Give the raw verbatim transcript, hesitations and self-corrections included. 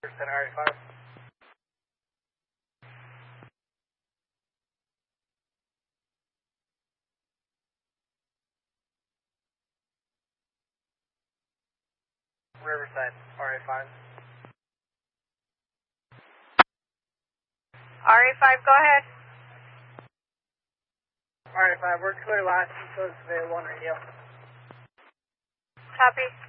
Center R A five. Riverside, R A five. R A five, go ahead. R A five, we're clear last, so it's available on radio. Copy.